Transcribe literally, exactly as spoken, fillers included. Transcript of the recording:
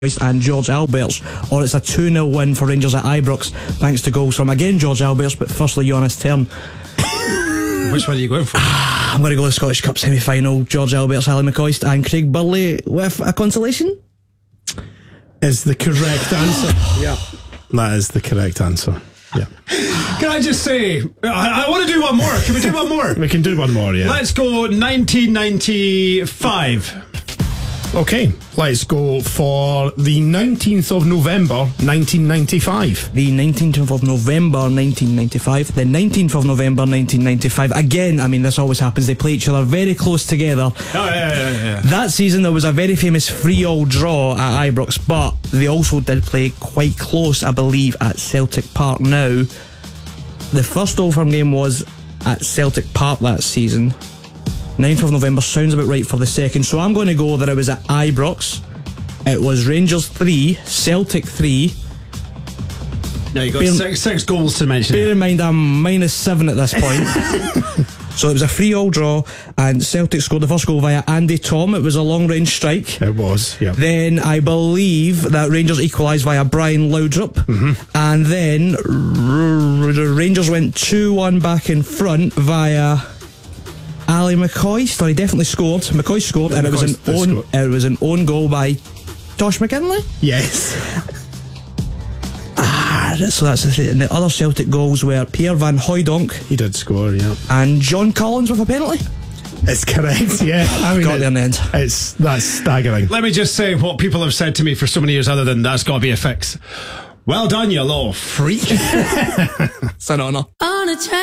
and George Alberts, or it's a two nil win for Rangers at Ibrox thanks to goals from again George Alberts, but firstly Jonas Tern. Which one are you going for? I'm going to go the Scottish Cup semi-final. George Alberts, Ali McCoist and Craig Burley with a consolation is the correct answer. Yeah, that is the correct answer. Yeah. Can I just say, I, I want to do one more. Can we do one more? We can do one more, yeah. Let's go nineteen ninety-five. Okay, let's go for the nineteenth of November, nineteen ninety-five. The nineteenth of November, nineteen ninety-five. The nineteenth of November, nineteen ninety-five. Again, I mean, this always happens. They play each other very close together. Oh, yeah, yeah, yeah. That season, there was a very famous three all draw at Ibrox, but they also did play quite close, I believe, at Celtic Park. Now, the first Old Firm game was at Celtic Park that season. ninth of November sounds about right for the second, so I'm going to go that it was at Ibrox. It was Rangers three, Celtic three. No, you got bear, six, six goals to mention. Bear in mind I'm minus seven at this point. So it was a three all draw, and Celtic scored the first goal via Andy Tom. It was a long range strike. It was, yeah. Then I believe that Rangers equalised via Brian Laudrup, mm-hmm. and then R- R- Rangers went two one back in front via Ali McCoist. Or he definitely scored. McCoy scored, and McCoist it was an own. It was an own goal by Tosh McKinley. Yes. Ah, so that's the, and the other Celtic goals were Pierre Van Hooijdonk. He did score, yeah. And John Collins with a penalty. It's correct, yeah. I mean, got it, there in the end. It's that's staggering. Let me just say what people have said to me for so many years, other than that's got to be a fix. Well done, you little freak. It's an honour.